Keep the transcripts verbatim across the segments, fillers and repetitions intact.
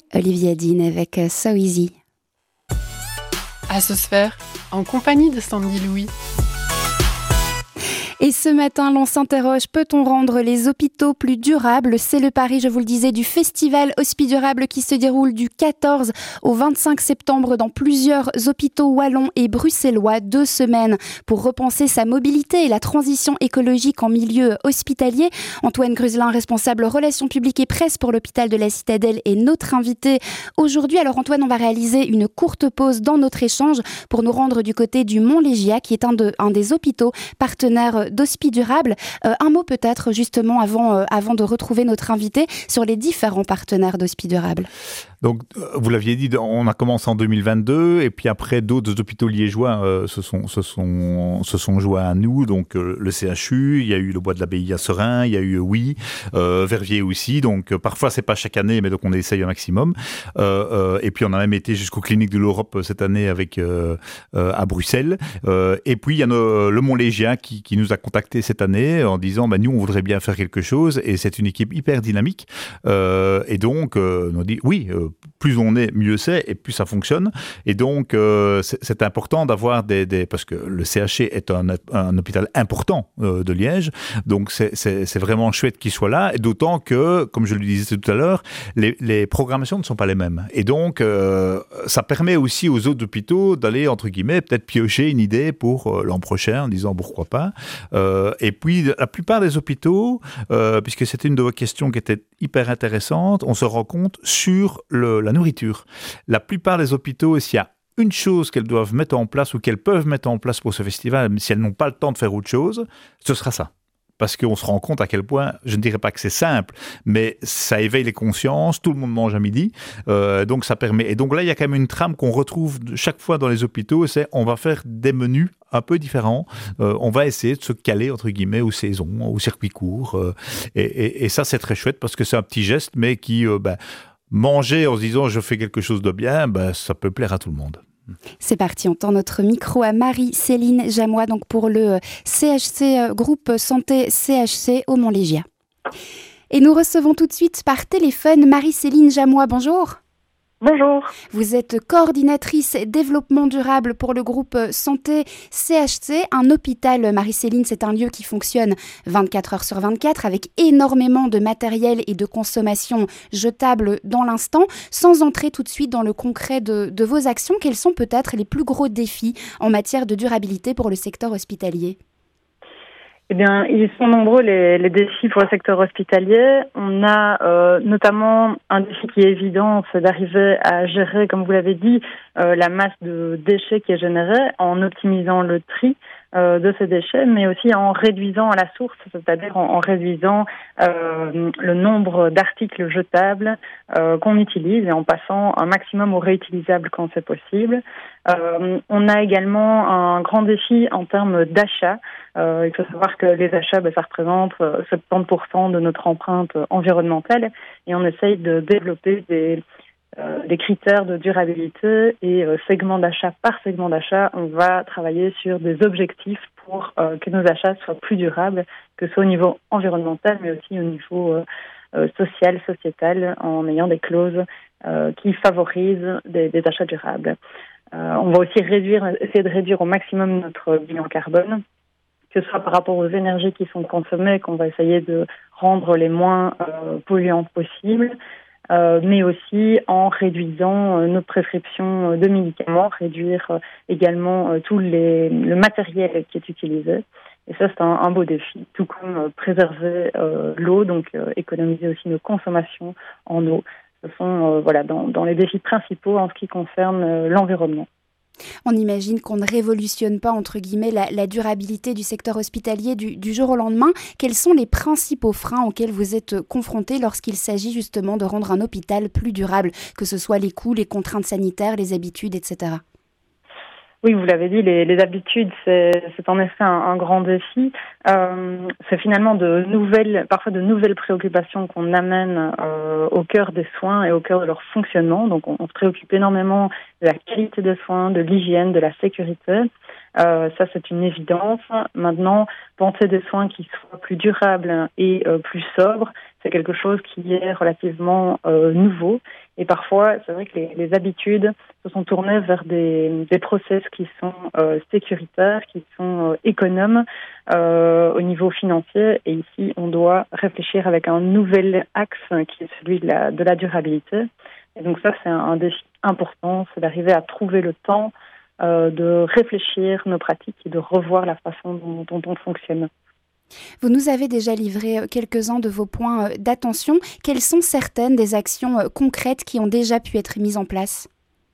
Olivia Dean avec euh, So Easy. Asosphère, en compagnie de Sandy Louis. Et ce matin, l'on s'interroge, peut-on rendre les hôpitaux plus durables ? C'est le pari, je vous le disais, du festival Hospidurable qui se déroule du quatorze au vingt-cinq septembre dans plusieurs hôpitaux wallons et bruxellois. Deux semaines pour repenser sa mobilité et la transition écologique en milieu hospitalier. Antoine Gruzelin, responsable relations publiques et presse pour l'hôpital de la Citadelle, est notre invité aujourd'hui. Alors Antoine, on va réaliser une courte pause dans notre échange pour nous rendre du côté du Mont-Légia, qui est un, de, un des hôpitaux partenaires d'Hospidurable. Euh, un mot peut-être justement avant, euh, avant de retrouver notre invité sur les différents partenaires d'Hospidurable. Donc, vous l'aviez dit, on a commencé en deux mille vingt-deux et puis après, d'autres hôpitaux liégeois euh, se, sont, se, sont, se sont joints à nous. Donc, euh, le C H U, il y a eu le Bois de l'Abbaye à Serein, il y a eu Oui, euh, Verviers aussi. Donc, euh, parfois, c'est pas chaque année, mais donc on essaye un maximum. Euh, euh, et puis, on a même été jusqu'aux cliniques de l'Europe cette année avec euh, euh, à Bruxelles. Euh, et puis, il y a nos, le Mont-Légien qui, qui nous a contactés cette année en disant, bah, nous, on voudrait bien faire quelque chose. Et c'est une équipe hyper dynamique. Euh, et donc, euh, on a dit, oui, euh, plus on est, mieux c'est, et plus ça fonctionne. Et donc, euh, c'est, c'est important d'avoir des, des... Parce que le C H C est un, un hôpital important euh, de Liège, donc c'est, c'est, c'est vraiment chouette qu'il soit là, et d'autant que, comme je le disais tout à l'heure, les, les programmations ne sont pas les mêmes. Et donc, euh, ça permet aussi aux autres hôpitaux d'aller, entre guillemets, peut-être piocher une idée pour euh, l'an prochain, en disant pourquoi pas. Euh, et puis, la plupart des hôpitaux, euh, puisque c'était une de vos questions qui était hyper intéressante, on se rend compte sur le, la nourriture. La plupart des hôpitaux, s'il y a une chose qu'elles doivent mettre en place ou qu'elles peuvent mettre en place pour ce festival, mais si elles n'ont pas le temps de faire autre chose, ce sera ça. Parce qu'on se rend compte à quel point, je ne dirais pas que c'est simple, mais ça éveille les consciences, tout le monde mange à midi, euh, donc ça permet. Et donc là, il y a quand même une trame qu'on retrouve chaque fois dans les hôpitaux, c'est on va faire des menus un peu différents, euh, on va essayer de se caler, entre guillemets, aux saisons, aux circuits courts, euh, et, et, et ça, c'est très chouette parce que c'est un petit geste, mais qui, euh, ben, manger en se disant je fais quelque chose de bien, ben, ça peut plaire à tout le monde. C'est parti, on tend notre micro à Marie-Céline Jamois, donc pour le C H C, groupe Santé C H C au Mont-Légia. Et nous recevons tout de suite par téléphone Marie-Céline Jamois, bonjour. Bonjour. Vous êtes coordinatrice développement durable pour le groupe Santé C H C. Un hôpital, Marie-Céline, c'est un lieu qui fonctionne vingt-quatre heures sur vingt-quatre avec énormément de matériel et de consommation jetable dans l'instant. Sans entrer tout de suite dans le concret de, de vos actions, quels sont peut-être les plus gros défis en matière de durabilité pour le secteur hospitalier ? Eh bien, ils sont nombreux les, les défis pour le secteur hospitalier. On a euh, notamment un défi qui est évident, c'est d'arriver à gérer, comme vous l'avez dit, euh, la masse de déchets qui est générée en optimisant le tri euh, de ces déchets, mais aussi en réduisant à la source, c'est-à-dire en, en réduisant euh, le nombre d'articles jetables euh, qu'on utilise et en passant un maximum au réutilisable quand c'est possible. Euh, on a également un grand défi en termes d'achat. Euh, il faut savoir que les achats, ben, ça représente soixante-dix pour cent de notre empreinte environnementale et on essaye de développer des, euh, des critères de durabilité et euh, segment d'achat par segment d'achat, on va travailler sur des objectifs pour euh, que nos achats soient plus durables, que ce soit au niveau environnemental mais aussi au niveau euh, euh, social, sociétal, en ayant des clauses euh, qui favorisent des, des achats durables. Euh, on va aussi réduire, essayer de réduire au maximum notre bilan carbone, que ce soit par rapport aux énergies qui sont consommées, qu'on va essayer de rendre les moins euh, polluantes possibles, euh, mais aussi en réduisant euh, nos prescriptions de médicaments, réduire euh, également euh, tout les, le matériel qui est utilisé. Et ça, c'est un, un beau défi, tout comme euh, préserver euh, l'eau, donc euh, économiser aussi nos consommations en eau. Ce sont euh, voilà, dans, dans les défis principaux en ce qui concerne euh, l'environnement. On imagine qu'on ne révolutionne pas, entre guillemets, la, la durabilité du secteur hospitalier du, du jour au lendemain. Quels sont les principaux freins auxquels vous êtes confrontés lorsqu'il s'agit justement de rendre un hôpital plus durable, que ce soit les coûts, les contraintes sanitaires, les habitudes, et cetera? Oui, vous l'avez dit, les, les habitudes, c'est, c'est en effet un, un grand défi. Euh, c'est finalement de nouvelles, parfois de nouvelles préoccupations qu'on amène euh, au cœur des soins et au cœur de leur fonctionnement. Donc, on, on se préoccupe énormément de la qualité des soins, de l'hygiène, de la sécurité. Euh, ça, c'est une évidence. Maintenant, penser des soins qui soient plus durables et euh, plus sobres, c'est quelque chose qui est relativement euh, nouveau. Et parfois, c'est vrai que les, les habitudes se sont tournées vers des, des process qui sont euh, sécuritaires, qui sont euh, économes euh, au niveau financier. Et ici, on doit réfléchir avec un nouvel axe qui est celui de la, de la durabilité. Et donc ça, c'est un, un défi important, c'est d'arriver à trouver le temps euh, de réfléchir nos pratiques et de revoir la façon dont, dont on fonctionne. Vous nous avez déjà livré quelques-uns de vos points d'attention. Quelles sont certaines des actions concrètes qui ont déjà pu être mises en place ?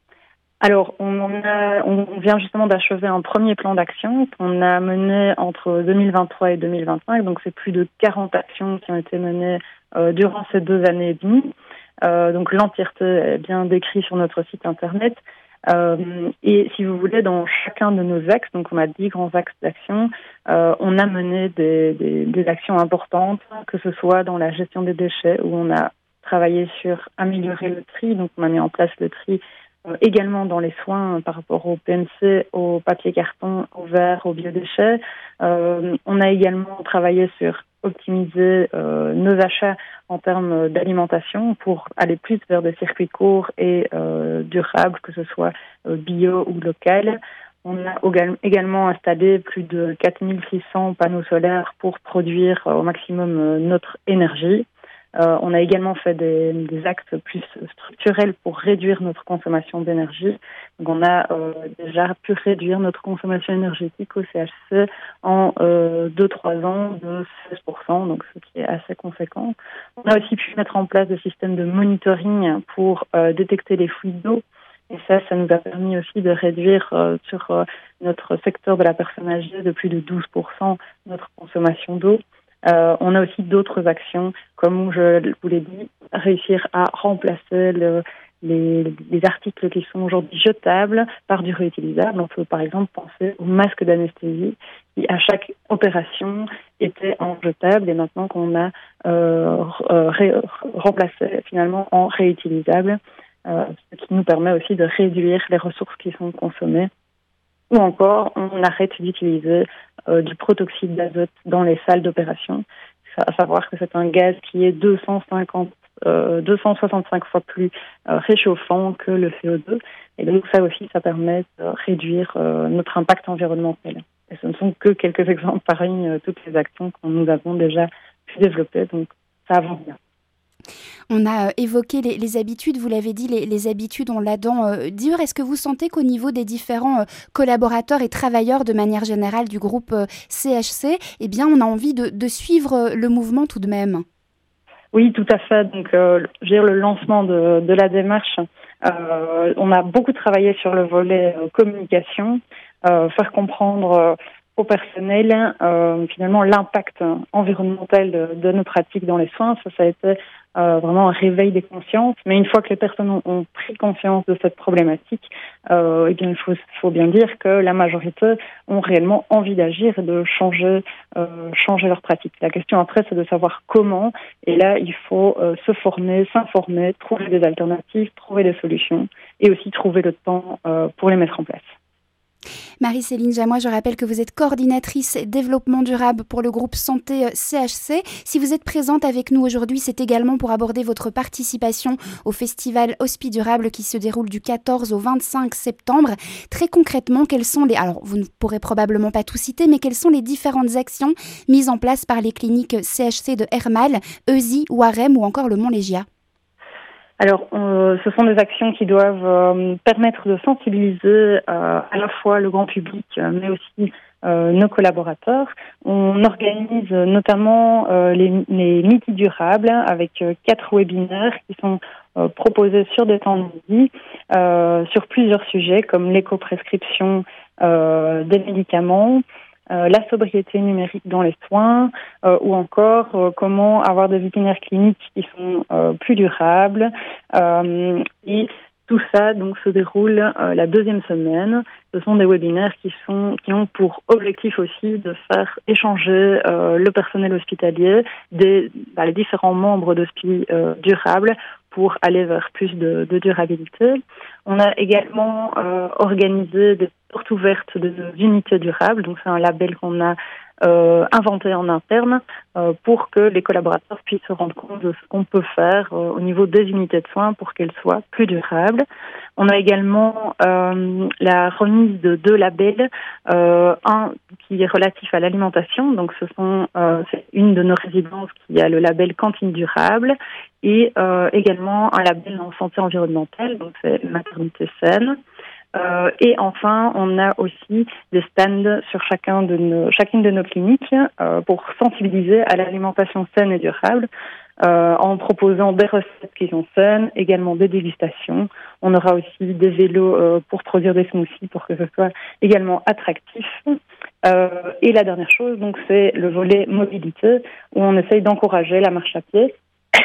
Alors, on, a, on vient justement d'achever un premier plan d'action qu'on a mené entre deux mille vingt-trois et deux mille vingt-cinq. Donc, c'est plus de quarante actions qui ont été menées euh, durant ces deux années et demie. Euh, donc, l'entièreté est bien décrite sur notre site internet. Euh, et si vous voulez, dans chacun de nos axes, donc on a dix grands axes d'action, euh, on a mené des, des, des actions importantes, que ce soit dans la gestion des déchets, où on a travaillé sur améliorer le tri, donc on a mis en place le tri euh, également dans les soins par rapport au P M C, au papier carton, au verre, aux biodéchets. Euh, on a également travaillé sur optimiser euh, nos achats en termes d'alimentation pour aller plus vers des circuits courts et euh, durables, que ce soit euh, bio ou local. On a également installé plus de quatre mille six cents panneaux solaires pour produire euh, au maximum euh, notre énergie. Euh, on a également fait des, des actes plus structurels pour réduire notre consommation d'énergie. Donc on a euh, déjà pu réduire notre consommation énergétique au C H C en euh, deux à trois ans de seize pour cent, donc ce qui est assez conséquent. On a aussi pu mettre en place des systèmes de monitoring pour euh, détecter les fuites d'eau. Et ça, ça nous a permis aussi de réduire euh, sur euh, notre secteur de la personne âgée de plus de douze pour cent notre consommation d'eau. Euh, on a aussi d'autres actions, comme je vous l'ai dit, réussir à remplacer le, les, les articles qui sont aujourd'hui jetables par du réutilisable. On peut par exemple penser aux masques d'anesthésie qui, à chaque opération, étaient en jetable et maintenant qu'on a euh, ré, remplacé finalement en réutilisable, euh, ce qui nous permet aussi de réduire les ressources qui sont consommées. Ou encore, on arrête d'utiliser euh, du protoxyde d'azote dans les salles d'opération, à savoir que c'est un gaz qui est deux cent cinquante, euh, deux cent soixante-cinq fois plus euh, réchauffant que le C O deux. Et donc ça aussi, ça permet de réduire euh, notre impact environnemental. Et ce ne sont que quelques exemples parmi euh, toutes les actions que nous avons déjà pu développer, donc ça avance bien. On a euh, évoqué les, les habitudes, vous l'avez dit, les, les habitudes ont la dent euh, dure. Est-ce que vous sentez qu'au niveau des différents euh, collaborateurs et travailleurs de manière générale du groupe euh, C H C, eh bien, on a envie de, de suivre euh, le mouvement tout de même ? Oui, tout à fait. Donc, euh, je veux dire, le lancement de, de la démarche, euh, on a beaucoup travaillé sur le volet euh, communication, euh, faire comprendre euh, au personnel euh, finalement l'impact environnemental de, de nos pratiques dans les soins. Ça, ça a été euh, vraiment un réveil des consciences. Mais une fois que les personnes ont, ont pris conscience de cette problématique, euh, eh bien, il faut, faut bien dire que la majorité ont réellement envie d'agir et de changer, euh, changer leurs pratiques. La question après, c'est de savoir comment. Et là, il faut euh, se former, s'informer, trouver des alternatives, trouver des solutions et aussi trouver le temps euh, pour les mettre en place. Marie-Céline Jamois, je rappelle que vous êtes coordinatrice développement durable pour le groupe Santé C H C. Si vous êtes présente avec nous aujourd'hui, c'est également pour aborder votre participation au festival Hospi Durable qui se déroule du quatorze au vingt-cinq septembre. Très concrètement, quelles sont les... Alors, vous ne pourrez probablement pas tout citer, mais quelles sont les différentes actions mises en place par les cliniques C H C de Hermal, Eusi, Warem ou encore le Mont-Légia ? Alors, euh, ce sont des actions qui doivent euh, permettre de sensibiliser euh, à la fois le grand public, euh, mais aussi euh, nos collaborateurs. On organise notamment euh, les, les midis durables avec euh, quatre webinaires qui sont euh, proposés sur des temps de midi euh, sur plusieurs sujets comme l'éco-prescription euh, des médicaments, Euh, la sobriété numérique dans les soins euh, ou encore euh, comment avoir des itinéraires cliniques qui sont euh, plus durables. Euh, et tout ça donc se déroule euh, la deuxième semaine. Ce sont des webinaires qui sont qui ont pour objectif aussi de faire échanger euh, le personnel hospitalier, des bah, les différents membres d'Hospi euh, Durable pour aller vers plus de, de durabilité. On a également euh, organisé des portes ouvertes de nos unités durables. Donc c'est un label qu'on a euh, inventé en interne euh, pour que les collaborateurs puissent se rendre compte de ce qu'on peut faire euh, au niveau des unités de soins pour qu'elles soient plus durables. On a également euh, la remise de deux labels, euh, un qui est relatif à l'alimentation, donc ce sont euh, c'est une de nos résidences qui a le label cantine durable, et euh, également un label en santé environnementale, donc c'est maternité saine. Euh, et enfin, on a aussi des stands sur chacun de nos, chacune de nos cliniques euh, pour sensibiliser à l'alimentation saine et durable, euh, en proposant des recettes qui sont saines, également des dégustations. On aura aussi des vélos euh, pour produire des smoothies pour que ce soit également attractif. Euh, et la dernière chose, donc, c'est le volet mobilité, où on essaye d'encourager la marche à pied,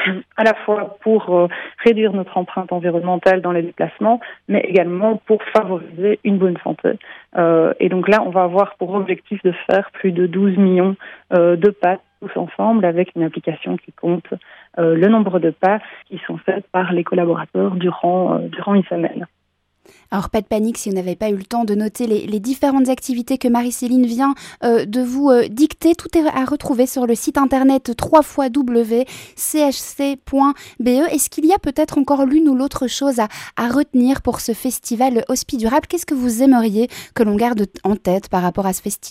à la fois pour euh, réduire notre empreinte environnementale dans les déplacements, mais également pour favoriser une bonne santé. Euh, et donc là, on va avoir pour objectif de faire plus de douze millions euh, de pas tous ensemble, avec une application qui compte euh, le nombre de pas qui sont faits par les collaborateurs durant, euh, durant une semaine. Alors, pas de panique si vous n'avez pas eu le temps de noter les, les différentes activités que Marie-Céline vient euh, de vous euh, dicter. Tout est à retrouver sur le site internet w w w point c h c point b e. Est-ce qu'il y a peut-être encore l'une ou l'autre chose à, à retenir pour ce festival Hospi Durable ? Qu'est-ce que vous aimeriez que l'on garde en tête par rapport à ce festival ?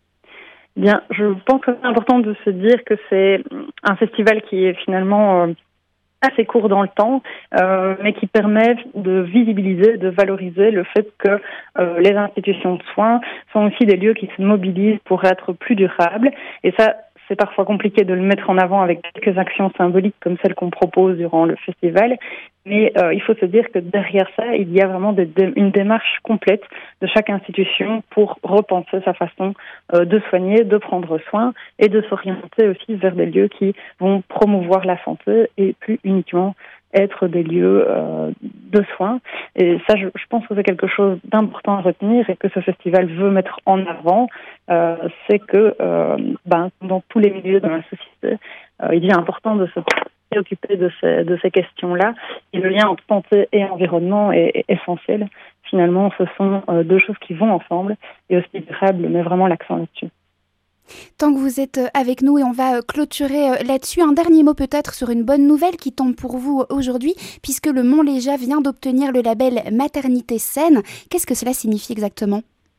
Bien, je pense que c'est important de se dire que c'est un festival qui est finalement euh, assez court dans le temps, euh, mais qui permet de visibiliser, de valoriser le fait que euh, les institutions de soins sont aussi des lieux qui se mobilisent pour être plus durables. Et ça, c'est parfois compliqué de le mettre en avant avec quelques actions symboliques comme celles qu'on propose durant le festival. Mais euh, il faut se dire que derrière ça, il y a vraiment des, des, une démarche complète de chaque institution pour repenser sa façon euh, de soigner, de prendre soin et de s'orienter aussi vers des lieux qui vont promouvoir la santé et plus uniquement être des lieux euh, de soins. Et ça, je, je pense que c'est quelque chose d'important à retenir et que ce festival veut mettre en avant. Euh, c'est que euh, ben, dans tous les milieux de la société, euh, il est important de se préoccuper de ces, de ces questions-là. Et le lien entre santé et environnement est, est essentiel. Finalement, ce sont euh, deux choses qui vont ensemble et Hospi Durable met vraiment l'accent là-dessus. Tant que vous êtes avec nous et on va clôturer là-dessus, un dernier mot peut-être sur une bonne nouvelle qui tombe pour vous aujourd'hui, puisque le Mont-Léja vient d'obtenir le label Maternité Saine. Qu'est-ce que cela signifie exactement ?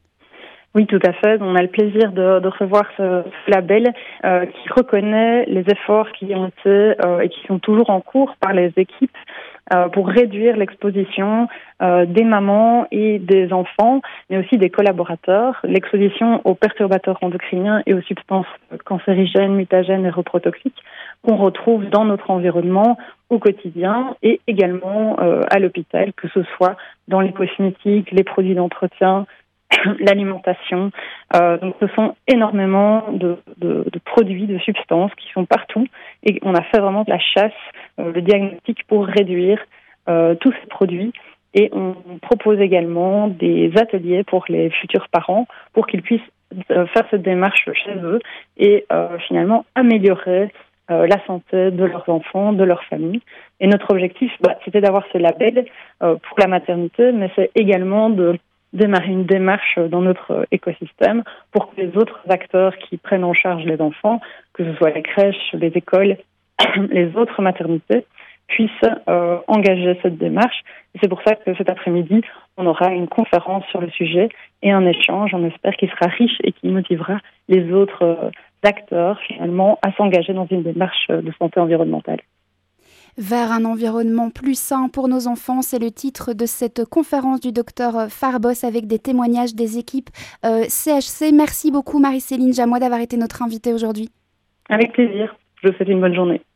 Oui, tout à fait. On a le plaisir de, de recevoir ce, ce label euh, qui reconnaît les efforts qui ont été euh, et qui sont toujours en cours par les équipes euh, pour réduire l'exposition euh, des mamans et des enfants, mais aussi des collaborateurs, l'exposition aux perturbateurs endocriniens et aux substances cancérigènes, mutagènes et reprotoxiques qu'on retrouve dans notre environnement au quotidien et également euh, à l'hôpital, que ce soit dans les cosmétiques, les produits d'entretien, l'alimentation. Euh, donc ce sont énormément de, de, de produits, de substances qui sont partout et on a fait vraiment de la chasse, euh, le diagnostic pour réduire euh, tous ces produits et on propose également des ateliers pour les futurs parents pour qu'ils puissent euh, faire cette démarche chez eux et euh, finalement améliorer euh, la santé de leurs enfants, de leur famille. Et notre objectif, bah, c'était d'avoir ce label euh, pour la maternité, mais c'est également de démarrer une démarche dans notre écosystème pour que les autres acteurs qui prennent en charge les enfants, que ce soit les crèches, les écoles, les autres maternités, puissent euh, engager cette démarche. Et c'est pour ça que cet après-midi, on aura une conférence sur le sujet et un échange, on espère, qui sera riche et qui motivera les autres euh, acteurs, finalement, à s'engager dans une démarche de santé environnementale. Vers un environnement plus sain pour nos enfants, c'est le titre de cette conférence du docteur Farbos avec des témoignages des équipes euh, C H C. Merci beaucoup Marie-Céline Jamois d'avoir été notre invitée aujourd'hui. Avec plaisir, je vous souhaite une bonne journée.